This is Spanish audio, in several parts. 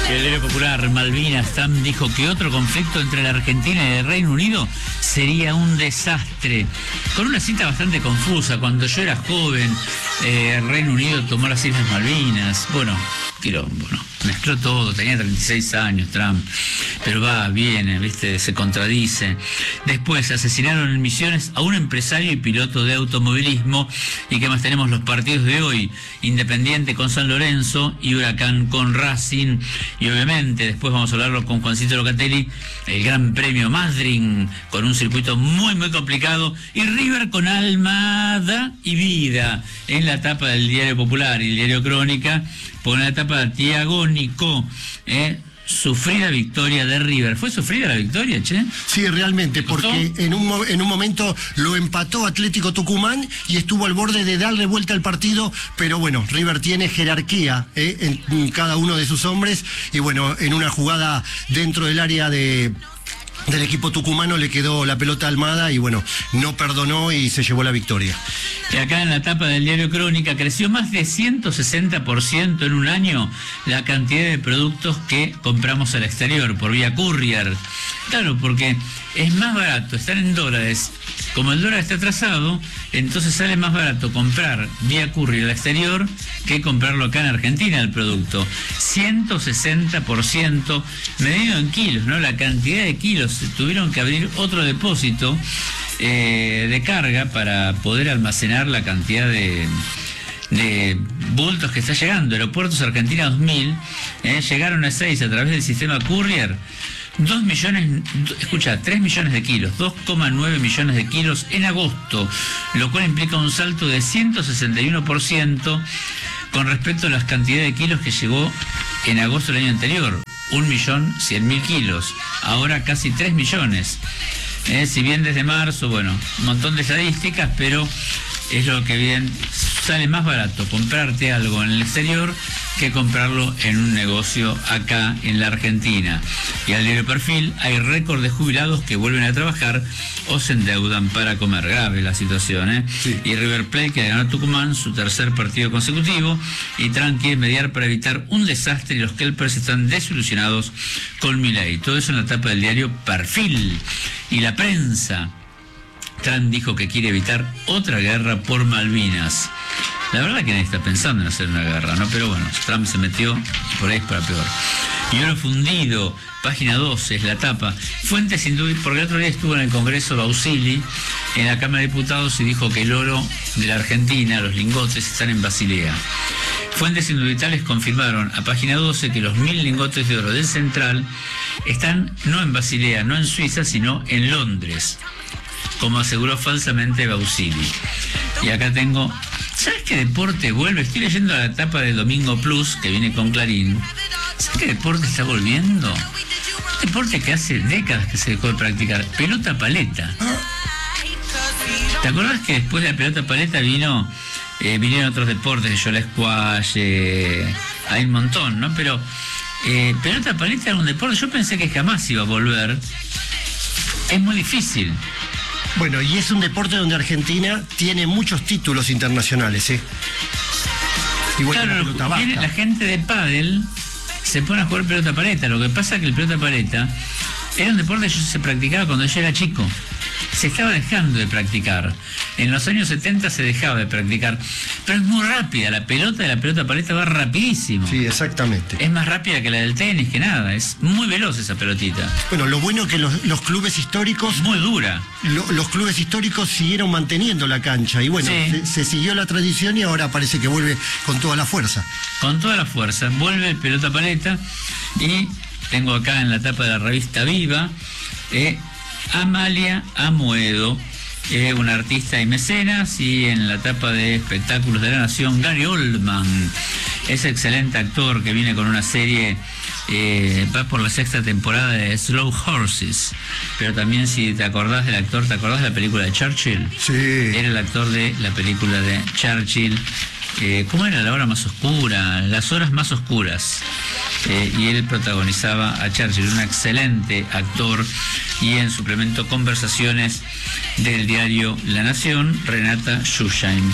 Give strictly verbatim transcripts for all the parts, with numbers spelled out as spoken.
El diario popular Malvinas Tam dijo que otro conflicto entre la Argentina y el Reino Unido sería un desastre. Con una cita bastante confusa. Cuando yo era joven, eh, el Reino Unido tomó las Islas Malvinas. Bueno, quilombo, ¿no? Mezcló todo, tenía treinta y seis años Trump, pero va, viene, viste, se contradice. Después asesinaron en Misiones a un empresario y piloto de automovilismo. Y que más tenemos los partidos de hoy: Independiente con San Lorenzo y Huracán con Racing. Y obviamente después vamos a hablarlo con Juancito Locatelli, el Gran Premio Madrid, con un circuito muy muy complicado, y River con Almada y Vida en la etapa del Diario Popular y el Diario Crónica. Por la etapa de Thiago Nico, eh, sufrida victoria de River. ¿Fue sufrida la victoria, che? Sí, realmente, porque en un, en un momento lo empató Atlético Tucumán y estuvo al borde de darle vuelta al partido, pero bueno, River tiene jerarquía eh, en, en cada uno de sus hombres, y bueno, en una jugada dentro del área de... del equipo tucumano le quedó la pelota a Almada y bueno, no perdonó y se llevó la victoria. Y acá en la tapa del Diario Crónica, creció más de ciento sesenta por ciento en un año la cantidad de productos que compramos al exterior por vía courier. Claro, porque es más barato estar en dólares. Como el dólar está atrasado, entonces sale más barato comprar vía courier al exterior que comprarlo acá en Argentina el producto. ciento sesenta por ciento medido en kilos, ¿no? La cantidad de kilos. Tuvieron que abrir otro depósito eh, de carga para poder almacenar la cantidad de, de bultos que está llegando. Aeropuertos Argentina dos mil eh, llegaron a seis a través del sistema courier. dos millones, escucha, tres millones de kilos, dos coma nueve millones de kilos en agosto, lo cual implica un salto de ciento sesenta y uno por ciento con respecto a las cantidades de kilos que llegó en agosto del año anterior, un millón cien mil kilos, ahora casi tres millones. Eh, si bien desde marzo, bueno, un montón de estadísticas, pero es lo que bien sale más barato comprarte algo en el exterior que comprarlo en un negocio acá en la Argentina. Y al diario Perfil hay récord de jubilados que vuelven a trabajar o se endeudan para comer. Grave la situación, ¿eh? Sí. Y River Plate, que ganó Tucumán su tercer partido consecutivo, y Trump quiere mediar para evitar un desastre, y los Kelpers están desilusionados con Milei. Todo eso en la tapa del diario Perfil. Y la prensa. Trump dijo que quiere evitar otra guerra por Malvinas. La verdad que nadie está pensando en hacer una guerra, ¿no? Pero bueno, Trump se metió y por ahí es para peor. Y oro fundido, página doce, es la tapa. Fuentes indudablemente, porque el otro día estuvo en el Congreso Bausili, en la Cámara de Diputados, y dijo que el oro de la Argentina, los lingotes, están en Basilea. Fuentes indubitables confirmaron a página doce que los mil lingotes de oro del Central están no en Basilea, no en Suiza, sino en Londres, como aseguró falsamente Bausili. Y acá tengo, ¿sabes qué deporte vuelve? Estoy leyendo la etapa del Domingo Plus, que viene con Clarín. ¿Sabes qué deporte está volviendo? Un deporte que hace décadas que se dejó de practicar, pelota paleta. ¿Te acordás que después de la pelota paleta vino eh, vinieron otros deportes, yo la squash, eh, hay un montón, ¿no? Pero eh, pelota paleta era un deporte, yo pensé que jamás iba a volver. Es muy difícil. Bueno, y es un deporte donde Argentina tiene muchos títulos internacionales, ¿eh? Igual claro, que la pelota viene vasca. La gente de pádel se pone a jugar pelota paleta. Lo que pasa es que el pelota paleta era un deporte que se practicaba cuando yo era chico. Se estaba dejando de practicar. En los años setenta se dejaba de practicar. Pero es muy rápida. La pelota de la pelota paleta va rapidísimo. Sí, exactamente. Es más rápida que la del tenis, que nada. Es muy veloz esa pelotita. Bueno, lo bueno es que los, los clubes históricos... Muy dura. Lo, los clubes históricos siguieron manteniendo la cancha. Y bueno, sí. se, se siguió la tradición y ahora parece que vuelve con toda la fuerza. Con toda la fuerza. Vuelve el pelota paleta. Y tengo acá en la tapa de la revista Viva... Eh, Amalia Amoedo, eh, una artista y mecenas, y en la etapa de Espectáculos de la Nación, Gary Oldman, ese excelente actor que viene con una serie, eh, va por la sexta temporada de Slow Horses, pero también, si te acordás del actor, ¿te acordás de la película de Churchill? Sí. Era el actor de la película de Churchill, eh, ¿cómo era la hora más oscura? Las horas más oscuras. Eh, y él protagonizaba a Churchill, un excelente actor, y en suplemento Conversaciones del diario La Nación, Renata Schusheim.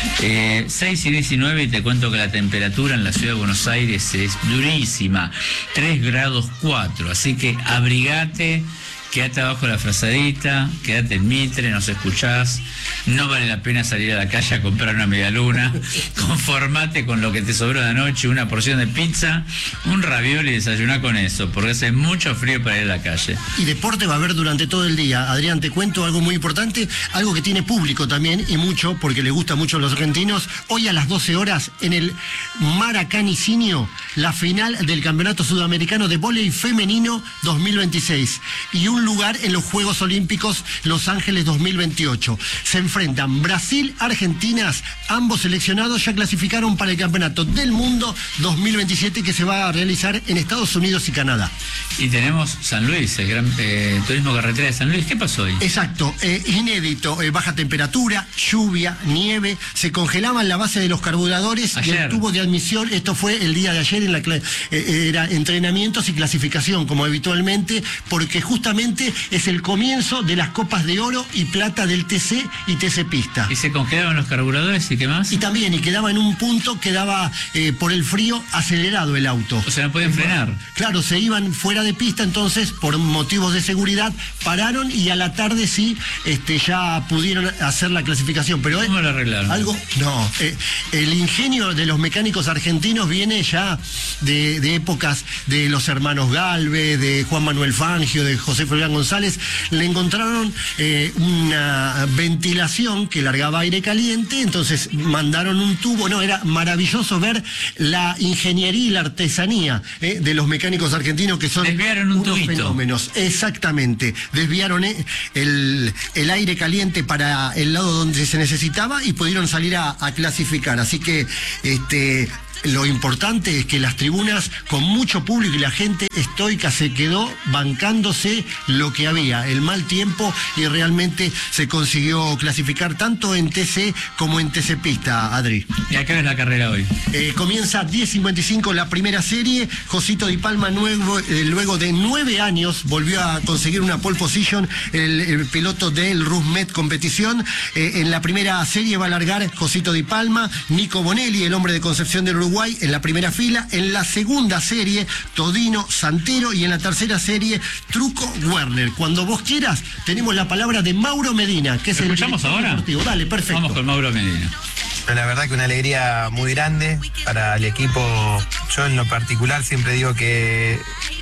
Eh, seis y diecinueve, y te cuento que la temperatura en la ciudad de Buenos Aires es durísima, tres grados cuatro, así que abrigate, quédate abajo de la frazadita, quédate en Mitre, nos escuchás, no vale la pena salir a la calle a comprar una medialuna, conformate con lo que te sobró de anoche, una porción de pizza, un ravioli y desayuná con eso, porque hace mucho frío para ir a la calle. Y deporte va a haber durante todo el día. Adrián, te cuento algo muy importante, algo que tiene público también, y mucho, porque le gusta mucho a los argentinos. Hoy a las doce horas, en el Maracanicinio, la final del Campeonato Sudamericano de Vóley Femenino dos mil veintiséis. Y un lugar en los Juegos Olímpicos Los Ángeles dos mil veintiocho. Se enfrentan Brasil, Argentina, ambos seleccionados ya clasificaron para el Campeonato del Mundo dos mil veintisiete, que se va a realizar en Estados Unidos y Canadá. Y tenemos San Luis, el gran eh, turismo carretera de San Luis. ¿Qué pasó hoy? Exacto, eh, inédito, eh, baja temperatura, lluvia, nieve, se congelaban la base de los carburadores ayer. Y el tubo de admisión. Esto fue el día de ayer, en la eh, era entrenamientos y clasificación, como habitualmente, porque justamente es el comienzo de las copas de oro y plata del T C y T C Pista. ¿Y se congelaban los carburadores y qué más? Y también, y quedaba en un punto, quedaba eh, por el frío acelerado el auto. O sea, no podían frenar. Claro, se iban fuera de pista, entonces por motivos de seguridad pararon, y a la tarde sí este, ya pudieron hacer la clasificación. Pero ¿cómo lo arreglaron? Algo, no, eh, el ingenio de los mecánicos argentinos viene ya de, de épocas de los hermanos Galvez, de Juan Manuel Fangio, de José Fabián González. Le encontraron eh, una ventilación que largaba aire caliente, entonces mandaron un tubo. No, era maravilloso ver la ingeniería y la artesanía eh, de los mecánicos argentinos, que son desviaron un unos tubito. Fenómenos. Exactamente, desviaron eh, el, el aire caliente para el lado donde se necesitaba y pudieron salir a, a clasificar. Así que este lo importante es que las tribunas, con mucho público y la gente estoica, se quedó bancándose lo que había, el mal tiempo, y realmente se consiguió clasificar tanto en T C como en T C Pista, Adri. ¿Y a qué hora es la carrera hoy? Eh, comienza diez cincuenta y cinco la primera serie. Josito Di Palma, nuevo, eh, luego de nueve años, volvió a conseguir una pole position, el, el piloto del Rusmet Competición. Eh, en la primera serie va a largar Josito Di Palma, Nico Bonelli, el hombre de Concepción del Uruguay, en la primera fila. En la segunda serie, Todino Santero, y en la tercera serie, Truco Werner. Cuando vos quieras, tenemos la palabra de Mauro Medina, que es el ¿escuchamos ahora? Deportivo. Dale, perfecto. Vamos con Mauro Medina. La verdad que una alegría muy grande para el equipo. Yo en lo particular siempre digo que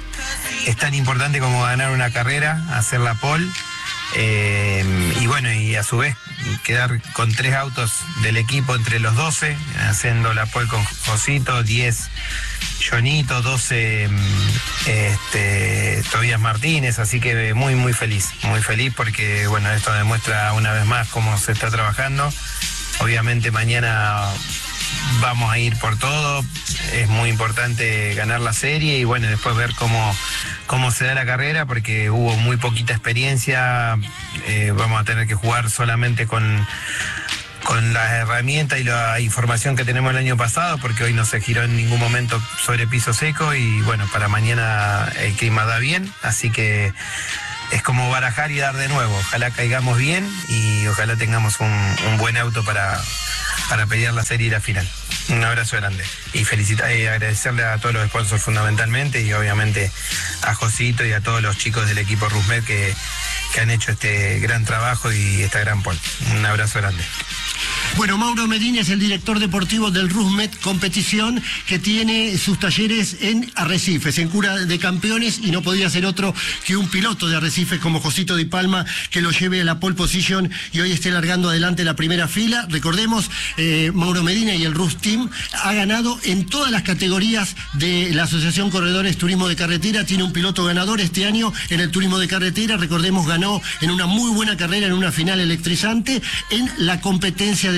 es tan importante como ganar una carrera, hacer la pole. Eh, y bueno, y a su vez quedar con tres autos del equipo entre los doce, haciendo la pole con Josito, diez Jonito, doce este, Tobías Martínez, así que muy muy feliz, muy feliz porque bueno, esto demuestra una vez más cómo se está trabajando. Obviamente mañana vamos a ir por todo, es muy importante ganar la serie y bueno, después ver cómo, cómo se da la carrera, porque hubo muy poquita experiencia, eh, vamos a tener que jugar solamente con, con las herramientas y la información que tenemos el año pasado, porque hoy no se giró en ningún momento sobre piso seco y bueno, para mañana el clima da bien, así que es como barajar y dar de nuevo. Ojalá caigamos bien y ojalá tengamos un, un buen auto para, para pelear la serie y la final. Un abrazo grande y felicitar y agradecerle a todos los sponsors fundamentalmente, y obviamente a Josito y a todos los chicos del equipo Rusmet que, que han hecho este gran trabajo y esta gran pole. Un abrazo grande. Bueno, Mauro Medina es el director deportivo del Rusmet Competición, que tiene sus talleres en Arrecifes, en Cura de Campeones, y no podía ser otro que un piloto de Arrecifes como Josito Di Palma, que lo lleve a la pole position y hoy esté largando adelante la primera fila. Recordemos, eh, Mauro Medina y el Rus Team ha ganado en todas las categorías de la Asociación Corredores Turismo de Carretera. Tiene un piloto ganador este año en el Turismo de Carretera. Recordemos, ganó en una muy buena carrera, en una final electrizante, en la competencia de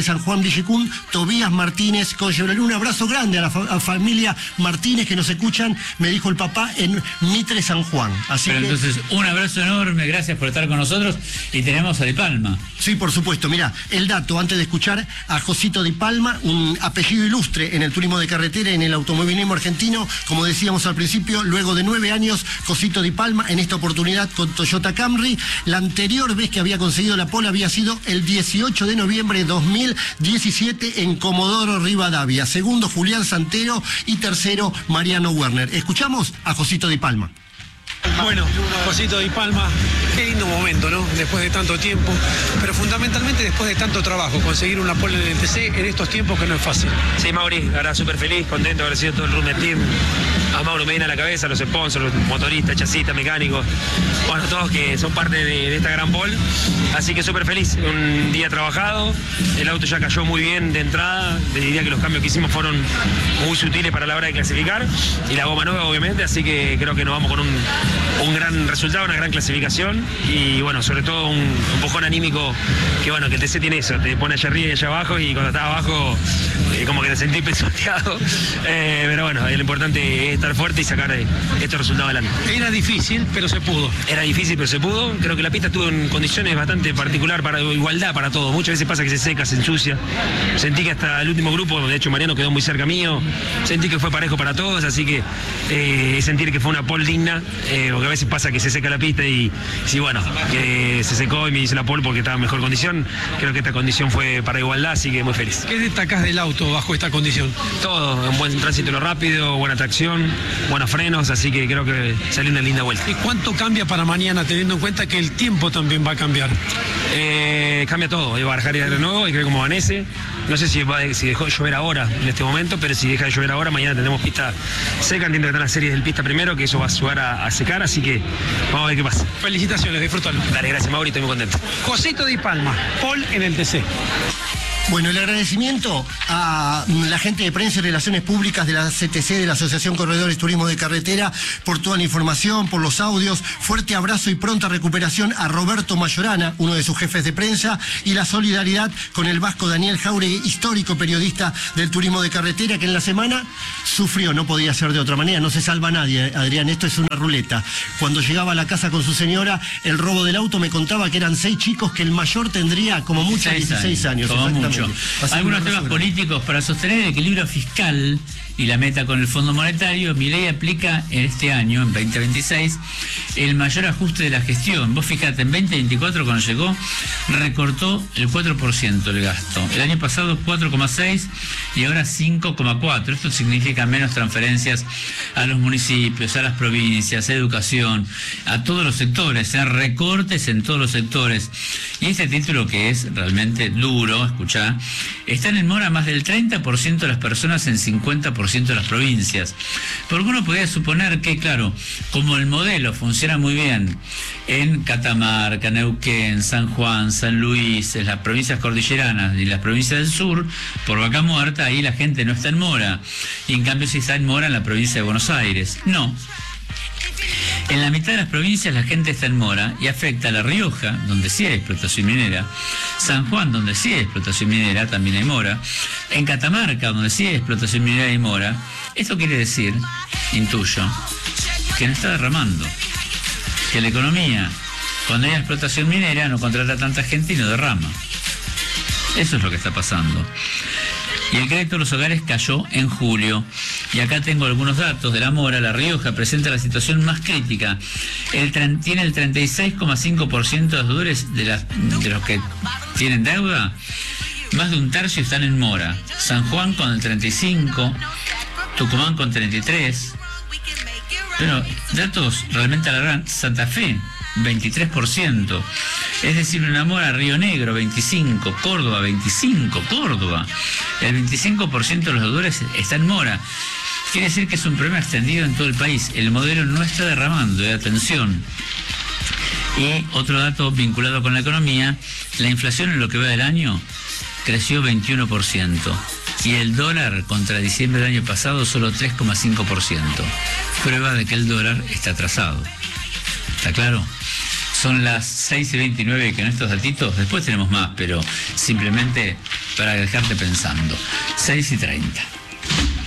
de San Juan Villicún, Tobías Martínez Congebrel. Un abrazo grande a la fa- a familia Martínez que nos escuchan, me dijo el papá, en Mitre, San Juan. Así Pero que, entonces, un abrazo enorme, gracias por estar con nosotros, y tenemos a Di Palma. sí, por supuesto. Mira, el dato, antes de escuchar a Josito Di Palma, un apellido ilustre en el turismo de carretera, en el automovilismo argentino, como decíamos al principio, luego de nueve años, Josito Di Palma, en esta oportunidad con Toyota Camry. La anterior vez que había conseguido la pole había sido el dieciocho de noviembre de dos mil diecisiete en Comodoro Rivadavia. Segundo, Julián Santero, y tercero, Mariano Werner. Escuchamos a Josito Di Palma. Bueno, Josito Di Palma, qué lindo momento, ¿no? Después de tanto tiempo, pero fundamentalmente después de tanto trabajo, conseguir una pole en el T C en estos tiempos que no es fácil. Sí, Mauri, ahora súper feliz, contento de haber sido todo el Runner Team. A Mauro Medina a la cabeza, los sponsors, los motoristas, chasistas, mecánicos, bueno, todos que son parte de, de esta gran pole. Así que súper feliz, un día trabajado, el auto ya cayó muy bien de entrada, te diría que los cambios que hicimos fueron muy sutiles para la hora de clasificar, y la goma nueva obviamente, así que creo que nos vamos con un, un gran resultado, una gran clasificación, y bueno, sobre todo un, un empujón anímico que bueno, que el T C tiene eso, te pone allá arriba y allá abajo, y cuando estás abajo eh, como que te sentís pisoteado, eh, pero bueno, lo importante es estar fuerte y sacar eh, estos resultados adelante. Era difícil, pero se pudo. Era difícil, pero se pudo. Creo que la pista estuvo en condiciones bastante particular para igualdad para todo. Muchas veces pasa que se seca, se ensucia. Sentí que hasta el último grupo, de hecho Mariano quedó muy cerca mío, sentí que fue parejo para todos, así que eh, sentir que fue una pole digna, eh, porque a veces pasa que se seca la pista y sí, bueno, que se secó y me hice la pole porque estaba en mejor condición. Creo que esta condición fue para igualdad, así que muy feliz. ¿Qué destacás del auto bajo esta condición? Todo, un buen tránsito lo rápido, buena tracción, buenos frenos, así que creo que salió una linda vuelta. ¿Y cuánto cambia para mañana, teniendo en cuenta que el tiempo también va a cambiar? Eh, cambia todo, va a bajar de nuevo y creo como amanece. No sé si, va, si dejó de llover ahora en este momento, pero si deja de llover ahora, mañana tendremos pista seca. Entiendo que están las series del pista primero, que eso va a ayudar a, a secar, así que vamos a ver qué pasa. Felicitaciones, disfrútalo. Dale, gracias Mauri, estoy muy contento. Josito Di Palma, pole en el T C. Bueno, el agradecimiento a la gente de prensa y relaciones públicas de la C T C, de la Asociación Corredores Turismo de Carretera, por toda la información, por los audios. Fuerte abrazo y pronta recuperación a Roberto Mayorana, uno de sus jefes de prensa, y la solidaridad con el vasco Daniel Jauregui, histórico periodista del turismo de carretera, que en la semana sufrió, no podía ser de otra manera, no se salva nadie, Adrián, esto es una ruleta. Cuando llegaba a la casa con su señora, el robo del auto, me contaba que eran seis chicos, que el mayor tendría como mucho dieciséis años. Como mucho. Así Algunos una temas basura. políticos para sostener el equilibrio fiscal y la meta con el Fondo Monetario. Milei aplica en este año, en veinte veintiséis, el mayor ajuste de la gestión. Vos fíjate, en veinte veinticuatro cuando llegó, recortó el cuatro por ciento el gasto. El año pasado cuatro coma seis y ahora cinco coma cuatro. Esto significa menos transferencias a los municipios, a las provincias, a educación, a todos los sectores, o sea, recortes en todos los sectores. Y este título, que es realmente duro, escuchá, están en mora más del treinta por ciento de las personas en cincuenta por ciento de las provincias. Porque uno podría suponer que, claro, como el modelo funciona muy bien en Catamarca, Neuquén, San Juan, San Luis, en las provincias cordilleranas y las provincias del sur, por vaca muerta, ahí la gente no está en mora. Y en cambio sí está en mora en la provincia de Buenos Aires. No. En la mitad de las provincias la gente está en mora y afecta a La Rioja, donde sí hay explotación minera, San Juan, donde sí hay explotación minera, también hay mora, en Catamarca, donde sí hay explotación minera y mora. Esto quiere decir, intuyo, que no está derramando, que la economía, cuando hay explotación minera, no contrata tanta gente y no derrama. Eso es lo que está pasando. Y el crédito a los hogares cayó en julio. Y acá tengo algunos datos de la mora. La Rioja presenta la situación más crítica. El, tiene el treinta y seis coma cinco por ciento de los deudores de, las, de los que tienen deuda. Más de un tercio están en mora. San Juan con el treinta y cinco por ciento, Tucumán con treinta y tres por ciento. Pero datos realmente alarmantes. Santa Fe, veintitrés por ciento. Es decir, una mora. Río Negro, veinticinco por ciento, Córdoba, veinticinco por ciento, Córdoba. El veinticinco por ciento de los deudores está en mora. Quiere decir que es un problema extendido en todo el país. El modelo no está derramando, de atención. Y otro dato vinculado con la economía, la inflación en lo que va del año creció veintiuno por ciento. Y el dólar contra diciembre del año pasado solo tres coma cinco por ciento. Prueba de que el dólar está atrasado. ¿Está claro? Son las seis y veintinueve, que en estos datitos, después tenemos más, pero simplemente para dejarte pensando. seis y treinta.